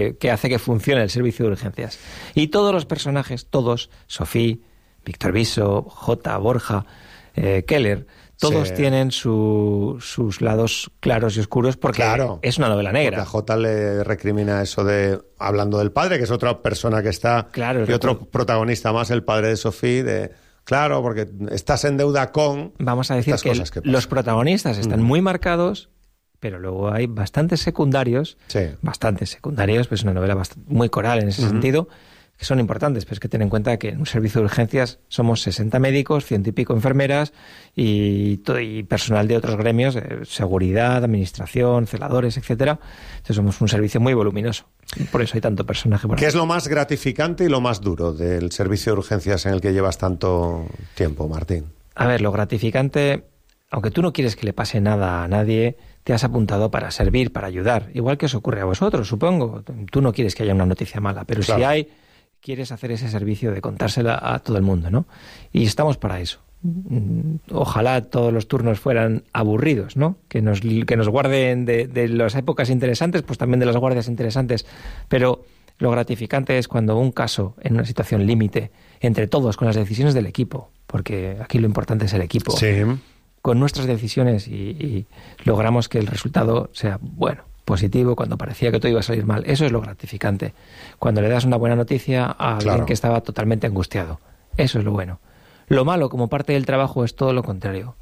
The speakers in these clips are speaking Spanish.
que hace que funcione el servicio de urgencias. Y todos los personajes, todos, Sofía, Víctor Viso, J, Borja, Keller, todos tienen sus lados claros y oscuros porque es una novela negra. Porque a J le recrimina eso de, hablando del padre, que es otra persona que está, y otro protagonista más, el padre de Sofía, de... Claro, porque estás en deuda con... Vamos a decir que los protagonistas están muy marcados, pero luego hay bastantes secundarios, pues es una novela muy coral en ese sentido, que son importantes, pero es que ten en cuenta que en un servicio de urgencias somos 60 médicos, 100 y pico enfermeras y personal de otros gremios, seguridad, administración, celadores, etcétera. Entonces somos un servicio muy voluminoso. Por eso hay tanto personaje. ¿Qué es lo más gratificante y lo más duro del servicio de urgencias en el que llevas tanto tiempo, Martín? A ver, lo gratificante, aunque tú no quieres que le pase nada a nadie, te has apuntado para servir, para ayudar. Igual que os ocurre a vosotros, supongo. Tú no quieres que haya una noticia mala, pero si hay... quieres hacer ese servicio de contársela a todo el mundo, ¿no? Y estamos para eso. Ojalá todos los turnos fueran aburridos, ¿no? Que nos guarden de las épocas interesantes, pues también de las guardias interesantes. Pero lo gratificante es cuando un caso en una situación límite, entre todos, con las decisiones del equipo, porque aquí lo importante es el equipo, con nuestras decisiones y logramos que el resultado sea bueno, positivo, cuando parecía que todo iba a salir mal. Eso es lo gratificante. Cuando le das una buena noticia a alguien que estaba totalmente angustiado. Eso es lo bueno. Lo malo, como parte del trabajo, es todo lo contrario.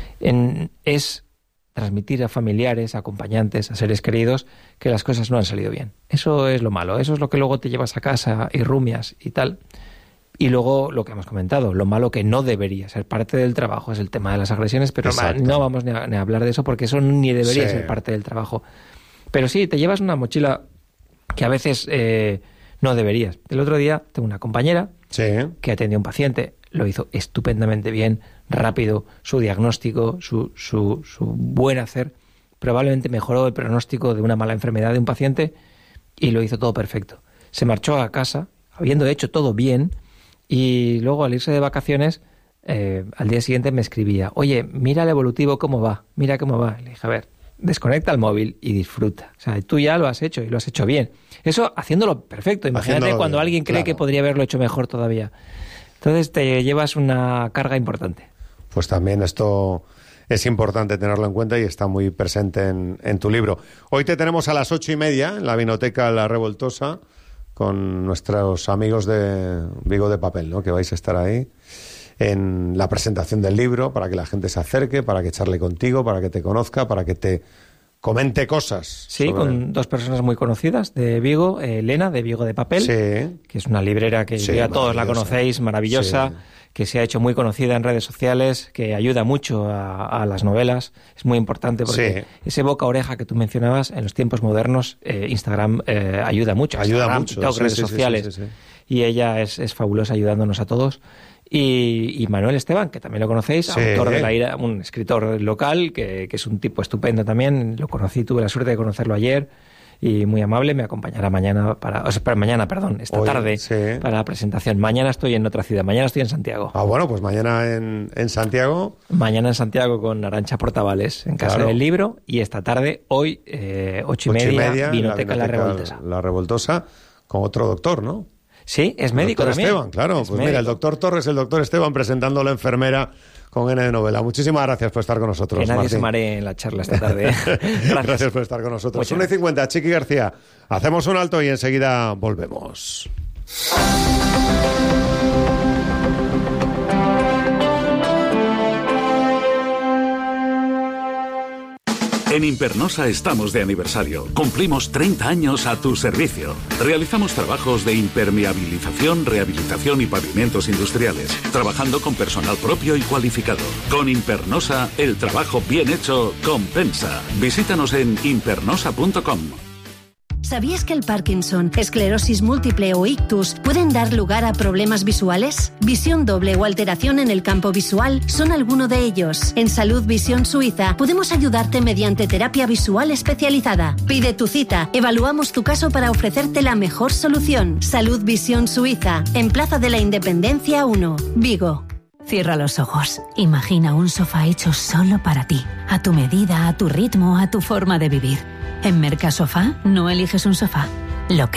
Es transmitir a familiares, a acompañantes, a seres queridos, que las cosas no han salido bien. Eso es lo malo. Eso es lo que luego te llevas a casa y rumias y tal. Y luego, lo que hemos comentado, lo malo que no debería ser parte del trabajo es el tema de las agresiones, pero no vamos ni a hablar de eso porque eso ni debería ser parte del trabajo. Pero sí, te llevas una mochila que a veces no deberías. El otro día tengo una compañera que atendió a un paciente, lo hizo estupendamente bien, rápido, su diagnóstico, su buen hacer, probablemente mejoró el pronóstico de una mala enfermedad de un paciente y lo hizo todo perfecto. Se marchó a casa, habiendo hecho todo bien, y luego al irse de vacaciones, al día siguiente me escribía, oye, mira el evolutivo cómo va, mira cómo va. Le dije, a ver, desconecta el móvil y disfruta. O sea, tú ya lo has hecho y lo has hecho bien. Eso haciéndolo perfecto. Imagínate cuando alguien cree que podría haberlo hecho mejor todavía. Entonces te llevas una carga importante. Pues también esto es importante tenerlo en cuenta y está muy presente en tu libro. Hoy te tenemos a las 8:30 en la Vinoteca La Revoltosa con nuestros amigos de Vigo de Papel, ¿no? Que vais a estar ahí en la presentación del libro, para que la gente se acerque, para que charle contigo, para que te conozca, para que te comente cosas. Sí, con dos personas muy conocidas de Vigo, Elena, de Vigo de Papel, que es una librera que ya todos la conocéis, maravillosa, que se ha hecho muy conocida en redes sociales, que ayuda mucho a las novelas. Es muy importante porque ese boca a oreja que tú mencionabas, en los tiempos modernos, Instagram ayuda mucho. TikTok, redes sociales. Y ella es fabulosa ayudándonos a todos. Y Manuel Esteban, que también lo conocéis, autor de La ira, un escritor local, que es un tipo estupendo también. Lo conocí, tuve la suerte de conocerlo ayer, y muy amable. Me acompañará esta tarde para la presentación. Mañana estoy en otra ciudad, mañana estoy en Santiago. Bueno, pues mañana en Santiago. Mañana en Santiago con Arantxa Portavales, en Casa del Libro, y esta tarde, hoy, 8:30, Vinoteca La Revoltosa. La Revoltosa, con otro doctor, ¿no? Sí, es médico también. Esteban, claro. Pues médico. Mira, el doctor Torres, el doctor Esteban, presentando La enfermera con N de novela. Muchísimas gracias por estar con nosotros, Que nadie Martín. se maree en la charla esta tarde. Gracias por estar con nosotros. 1:50, Chiqui García. Hacemos un alto y enseguida volvemos. En Impernosa estamos de aniversario. Cumplimos 30 años a tu servicio. Realizamos trabajos de impermeabilización, rehabilitación y pavimentos industriales, trabajando con personal propio y cualificado. Con Impernosa, el trabajo bien hecho compensa. Visítanos en impernosa.com. ¿Sabías que el Parkinson, esclerosis múltiple o ictus pueden dar lugar a problemas visuales? Visión doble o alteración en el campo visual son alguno de ellos. En Salud Visión Suiza podemos ayudarte mediante terapia visual especializada. Pide tu cita, evaluamos tu caso para ofrecerte la mejor solución. Salud Visión Suiza, en Plaza de la Independencia 1, Vigo. Cierra los ojos. Imagina un sofá hecho solo para ti, a tu medida, a tu ritmo, a tu forma de vivir. En Mercasofá no eliges un sofá, lo